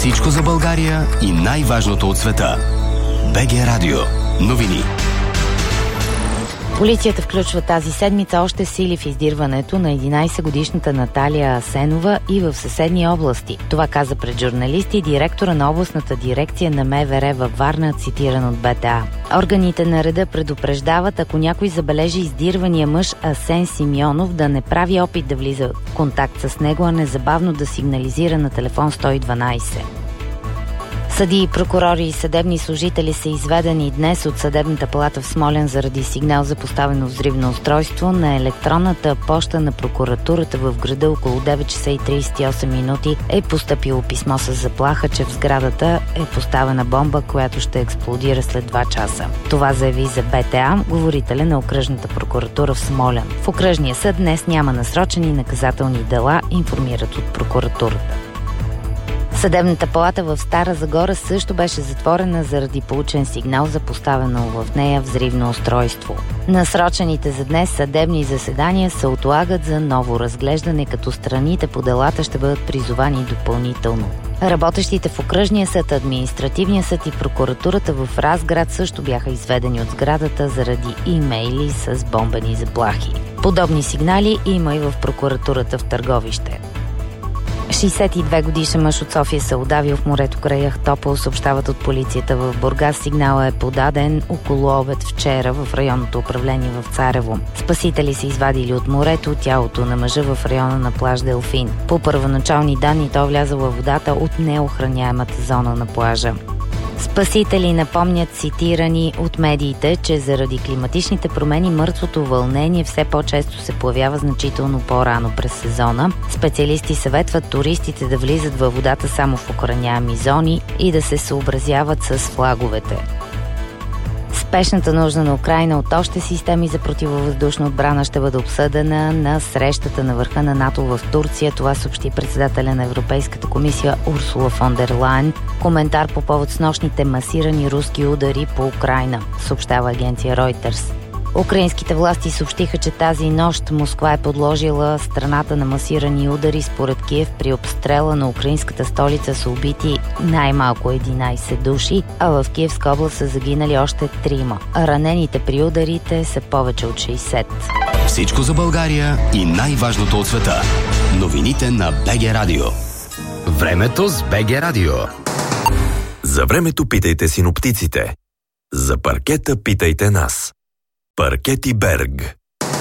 Всичко за България и най-важното от света. БГ Радио. Новини. Полицията включва тази седмица още сили в издирването на 11-годишната Наталия Асенова и в съседни области. Това каза пред журналисти директора на областната дирекция на МВР във Варна, цитиран от БТА. Органите на реда предупреждават, ако някой забележи издирвания мъж Асен Симеонов, да не прави опит да влиза в контакт с него, а незабавно да сигнализира на телефон 112. Съдии, прокурори и съдебни служители са изведени днес от съдебната палата в Смолян заради сигнал за поставено взривно устройство на електронната поща на прокуратурата в града. Около 9 часа и 38 минути е постъпило писмо с заплаха, че в сградата е поставена бомба, която ще експлодира след 2 часа. Това заяви за БТА говорителя на окръжната прокуратура в Смолян. В окръжния съд днес няма насрочени наказателни дела, информират от прокуратурата. Съдебната палата в Стара Загора също беше затворена заради получен сигнал за поставено в нея взривно устройство. Насрочените за днес съдебни заседания се отлагат за ново разглеждане, като страните по делата ще бъдат призовани допълнително. Работещите в окръжния съд, административния съд и прокуратурата в Разград също бяха изведени от сградата заради имейли с бомбени заплахи. Подобни сигнали има и в прокуратурата в Търговище. 62 годишен мъж от София се удавил в морето край Ахтопол, съобщават от полицията в Бургас. Сигнала е подаден около обед вчера в районното управление в Царево. Спасители са извадили от морето тялото на мъжа в района на плаж Делфин. По първоначални данни той влязъл във водата от неохраняемата зона на плажа. Спасители напомнят, цитирани от медиите, че заради климатичните промени мъртвото вълнение все по-често се появява значително по-рано през сезона. Специалисти съветват туристите да влизат във водата само в охраняеми зони и да се съобразяват с флаговете. Спешната нужда на Украйна от още системи за противовъздушна отбрана ще бъде обсъдена на срещата на върха на НАТО в Турция. Това съобщи председателя на Европейската комисия Урсула фон дер Лайен. Коментар по повод снощните масирани руски удари по Украйна, съобщава агенция Reuters. Украинските власти съобщиха, че тази нощ Москва е подложила страната на масирани удари. Според Киев при обстрела на украинската столица са убити най-малко 11 души, а в Киевска област са загинали още 3. Ранените при ударите са повече от 60. Всичко за България и най-важното от света. Новините на БГ Радио. Времето с БГ Радио. За времето питайте синоптиците. За паркета питайте нас. Паркети Берг.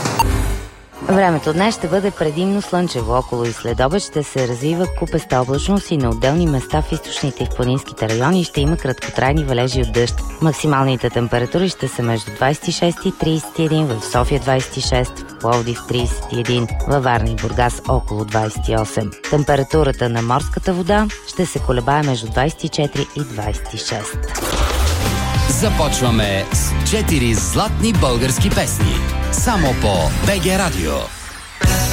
Времето днес ще бъде предимно слънчево. Около и следобед ще се развива купеста облачност и на отделни места в източните и в планинските райони ще има краткотрайни валежи от дъжд. Максималните температури ще са между 26 и 31, в София 26, в Пловдив 31, във Варна и Бургас около 28. Температурата на морската вода ще се колебае между 24 и 26. Започваме с 4 златни български песни. Само по БГ Радио.